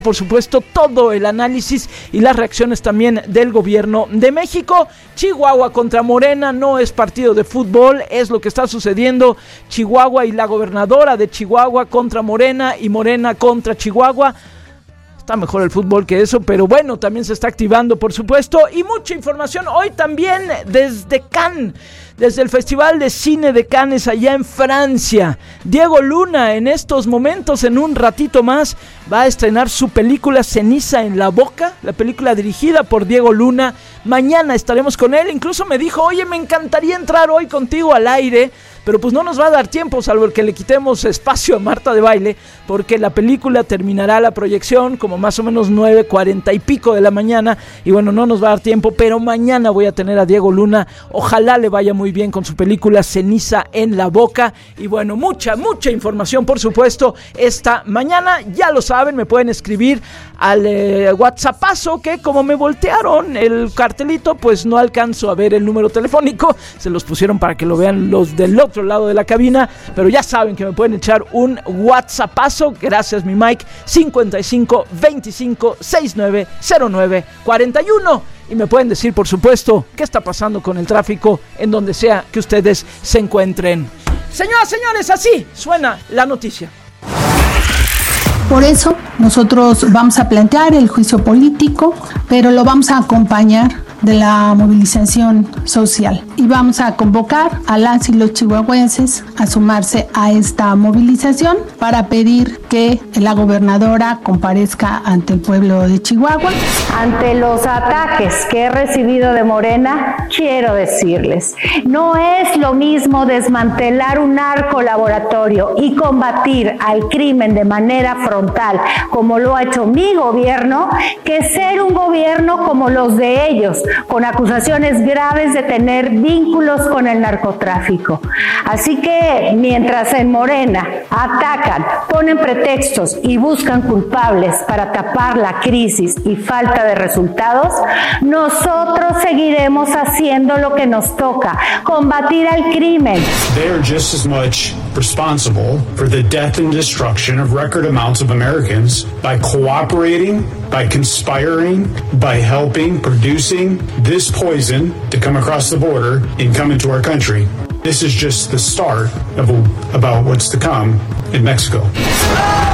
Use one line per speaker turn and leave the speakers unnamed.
Por supuesto, todo el análisis y las reacciones también del gobierno de México. Chihuahua contra Morena no es partido de fútbol, es lo que está sucediendo. Chihuahua y la gobernadora de Chihuahua contra Morena y Morena contra Chihuahua. Está mejor el fútbol que eso, pero bueno, también se está activando, por supuesto. Y mucha información hoy también desde Cannes, desde el Festival de Cine de Cannes allá en Francia. Diego Luna en estos momentos, en un ratito más, va a estrenar su película Ceniza en la Boca, la película dirigida por Diego Luna. Mañana estaremos con él, incluso me dijo, oye, me encantaría entrar hoy contigo al aire, pero pues no nos va a dar tiempo, salvo el que le quitemos espacio a Marta de Baile, porque la película terminará la proyección como más o menos 9:40 y pico de la mañana, y bueno, no nos va a dar tiempo, pero mañana voy a tener a Diego Luna, ojalá le vaya muy bien con su película Ceniza en la Boca, y bueno, mucha información, por supuesto, esta mañana, ya lo saben, me pueden escribir al WhatsAppazo, que como me voltearon el cartelito, pues no alcanzo a ver el número telefónico, se los pusieron para que lo vean los del otro lado de la cabina, pero ya saben que me pueden echar un WhatsAppazo, gracias mi Mike, 55 25 69 09 41, y me pueden decir, por supuesto, qué está pasando con el tráfico en donde sea que ustedes se encuentren. Señoras, señores, así suena la noticia.
Por eso nosotros vamos a plantear el juicio político, pero lo vamos a acompañar de la movilización social y vamos a convocar a las y los chihuahuenses a sumarse a esta movilización para pedir que la gobernadora comparezca ante el pueblo de Chihuahua.
Ante los ataques que he recibido de Morena, quiero decirles, no es lo mismo desmantelar un narcolaboratorio y combatir al crimen de manera frontal, como lo ha hecho mi gobierno, que ser un gobierno como los de ellos, con acusaciones graves de tener vínculos con el narcotráfico. Así que mientras en Morena atacan, ponen pretextos y buscan culpables para tapar la crisis y falta de resultados, nosotros seguiremos haciendo lo que nos toca, combatir al crimen.
They are just as much responsible for the death and destruction of record amounts of Americans by cooperating, by conspiring, by helping, producing this poison to come across the border and come into our country. This is just the start of about what's to come in Mexico.